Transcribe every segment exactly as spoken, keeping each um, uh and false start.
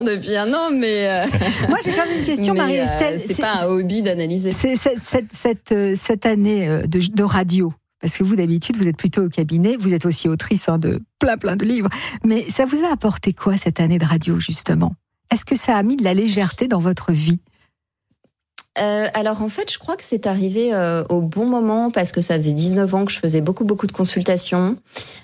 depuis un an, mais euh... moi j'ai quand même une question, Marie-Estelle. Euh, c'est, c'est pas un hobby d'analyser. C'est cette, cette, cette, cette année de, de radio. Parce que vous, d'habitude, vous êtes plutôt au cabinet, vous êtes aussi autrice hein, de plein, plein de livres. Mais ça vous a apporté quoi, cette année de radio, justement ? Est-ce que ça a mis de la légèreté dans votre vie ? Euh, alors en fait, je crois que c'est arrivé euh, au bon moment parce que ça faisait dix-neuf ans que je faisais beaucoup, beaucoup de consultations.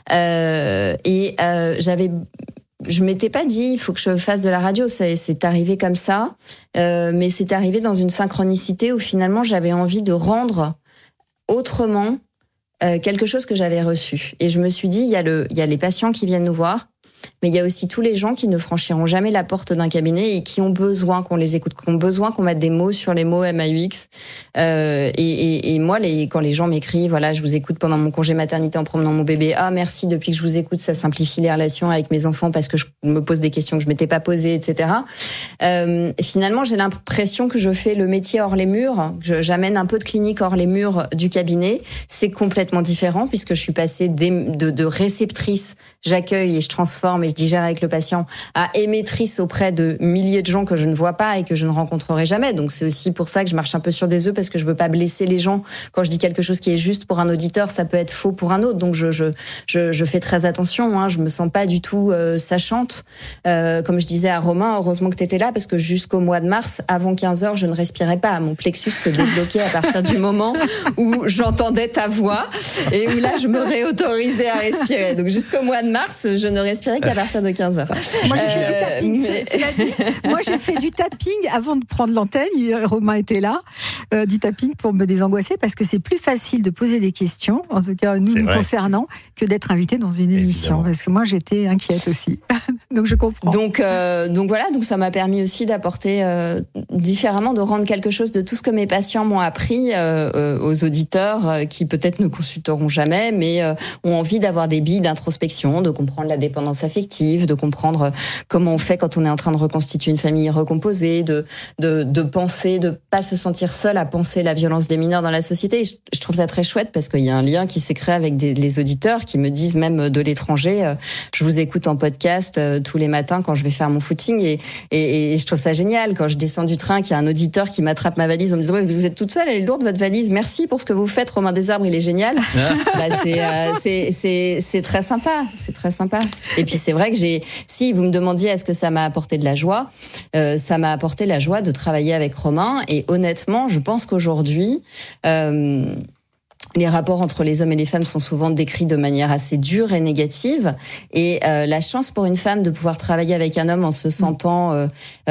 Euh, et euh, j'avais... Je m'étais pas dit, il faut que je fasse de la radio. C'est, c'est arrivé comme ça. Euh, mais c'est arrivé dans une synchronicité où finalement, j'avais envie de rendre autrement Euh, quelque chose que j'avais reçu. Et je me suis dit, il y a le, il y a les patients qui viennent nous voir, mais il y a aussi tous les gens qui ne franchiront jamais la porte d'un cabinet et qui ont besoin qu'on les écoute, qui ont besoin qu'on mette des mots sur les mots M A U X. Euh, et, et, et moi, les, quand les gens m'écrivent, voilà, je vous écoute pendant mon congé maternité en promenant mon bébé. Ah, merci, depuis que je vous écoute, ça simplifie les relations avec mes enfants parce que je me pose des questions que je m'étais pas posées, et cetera. Euh, finalement, j'ai l'impression que je fais le métier hors les murs, que j'amène un peu de clinique hors les murs du cabinet. C'est complètement différent puisque je suis passée de, de réceptrice, j'accueille et je transforme et je digère avec le patient, à émettrice auprès de milliers de gens que je ne vois pas et que je ne rencontrerai jamais. Donc c'est aussi pour ça que je marche un peu sur des œufs parce que je veux pas blesser les gens. Quand je dis quelque chose qui est juste pour un auditeur, ça peut être faux pour un autre. Donc je je je, je fais très attention. Hein. Je me sens pas du tout euh, sachante. Euh, comme je disais à Romain, heureusement que tu étais là parce que jusqu'au mois de mars, avant quinze heures, je ne respirais pas. Mon plexus se débloquait à partir du moment où j'entendais ta voix et où là je me réautorisais à respirer. Donc jusqu'au mois de mars, je ne respirais qu'à partir de quinze heures. Moi, j'ai fait du tapping. Mais... Cela dit, moi, j'ai fait du tapping avant de prendre l'antenne. Romain était là. Euh, du tapping pour me désangoisser parce que c'est plus facile de poser des questions, en tout cas nous, nous concernant, que d'être invité dans une émission. Évidemment. Parce que moi, j'étais inquiète aussi. Donc, je comprends. Donc, euh, donc voilà. Donc, ça m'a permis aussi d'apporter euh, différemment, de rendre quelque chose de tout ce que mes patients m'ont appris euh, euh, aux auditeurs euh, qui peut-être ne consulteront jamais, mais euh, ont envie d'avoir des billes d'introspection, de comprendre la dépendance affective, de comprendre comment on fait quand on est en train de reconstituer une famille recomposée, de de, de penser, de pas se sentir seul à penser la violence des mineurs dans la société. Et je, je trouve ça très chouette parce qu'il y a un lien qui s'est créé avec des, les auditeurs qui me disent même de l'étranger, euh, je vous écoute en podcast euh, tous les matins quand je vais faire mon footing et, et, et je trouve ça génial quand je descends du train qu'il y a un auditeur qui m'attrape ma valise en me disant ouais, vous êtes toute seule, elle est lourde votre valise, merci pour ce que vous faites, Romain Desarbres, il est génial. bah, c'est, euh, c'est c'est c'est très sympa, c'est très sympa. Et puis c'est vrai que j'ai, si vous me demandiez est-ce que ça m'a apporté de la joie, euh, ça m'a apporté la joie de travailler avec Romain et honnêtement, je pense qu'aujourd'hui euh, les rapports entre les hommes et les femmes sont souvent décrits de manière assez dure et négative. Et euh, la chance pour une femme de pouvoir travailler avec un homme en se sentant euh,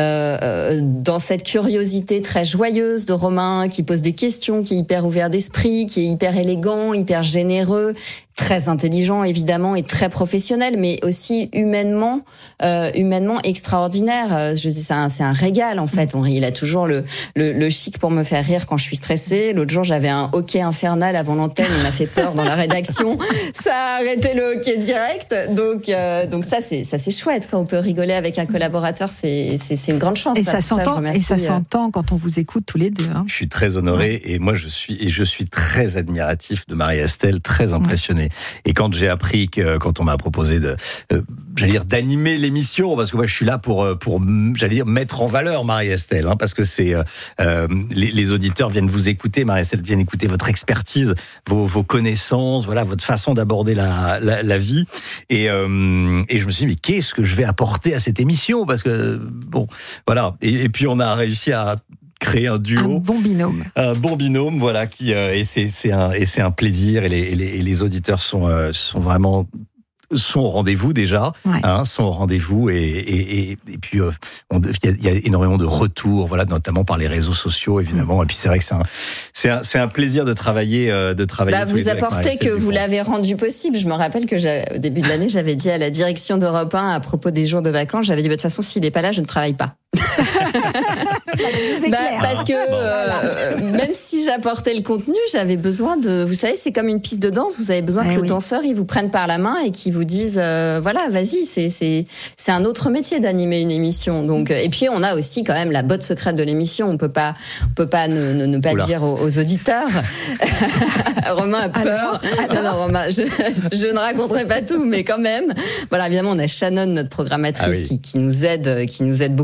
euh, dans cette curiosité très joyeuse de Romain, qui pose des questions, qui est hyper ouvert d'esprit, qui est hyper élégant, hyper généreux, très intelligent évidemment et très professionnel, mais aussi humainement, euh, humainement extraordinaire. Je dis c'est un, c'est un régal en fait. On rit. Il a toujours le, le le chic pour me faire rire quand je suis stressée. L'autre jour j'avais un hockey infernal avant l'antenne, on a fait peur dans la rédaction. Ça a arrêté le hockey direct. Donc euh, donc ça c'est ça c'est chouette quand on peut rigoler avec un collaborateur. C'est c'est c'est une grande chance. Et ça, ça s'entend. Ça, et ça s'entend quand on vous écoute tous les deux. Hein. Je suis très honoré ouais. et moi je suis et je suis très admiratif de Marie-Estelle, très impressionné. Ouais. Et quand j'ai appris que, quand on m'a proposé de, euh, j'allais dire, d'animer l'émission, parce que moi je suis là pour, pour, j'allais dire, mettre en valeur Marie-Estelle, hein, parce que c'est, euh, les, les auditeurs viennent vous écouter, Marie-Estelle viennent écouter votre expertise, vos, vos connaissances, voilà, votre façon d'aborder la, la, la vie. Et, euh, et je me suis dit, mais qu'est-ce que je vais apporter à cette émission? Parce que, bon, voilà. Et, et puis on a réussi à créer un duo, un bon binôme, un bon binôme, voilà, qui euh, et c'est c'est un et c'est un plaisir et les et les, et les auditeurs sont euh, sont vraiment sont au rendez-vous déjà, ouais. hein, sont au rendez-vous et et et, et puis il euh, y, y a énormément de retours, voilà, notamment par les réseaux sociaux évidemment. Mmh. Et puis c'est vrai que c'est un c'est un c'est un plaisir de travailler euh, de travailler. Bah, vous apportez que vous l'avez rendu possible. Je me rappelle que au début de l'année, j'avais dit à la direction d'Europe un à propos des jours de vacances, j'avais dit bah, de toute façon s'il est pas là, je ne travaille pas. bah, parce que euh, même si j'apportais le contenu, j'avais besoin de, vous savez, c'est comme une piste de danse. Vous avez besoin eh que oui. le danseur il vous prenne par la main et qu'il vous dise, euh, voilà, vas-y. C'est c'est c'est un autre métier d'animer une émission. Donc et puis on a aussi quand même la botte secrète de l'émission. On peut pas on peut pas ne ne, ne pas Oula. dire aux, aux auditeurs. Romain a peur. Alors, alors. Non, non, Romain, je je ne raconterai pas tout, mais quand même. Voilà, évidemment, on a Shannon, notre programmatrice, ah oui. qui qui nous aide, qui nous aide beaucoup.